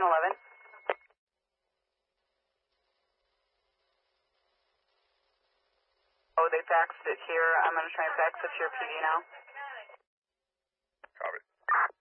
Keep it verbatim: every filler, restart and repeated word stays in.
eleven. Oh, they faxed it here. I'm going to try and fax it to your P D now.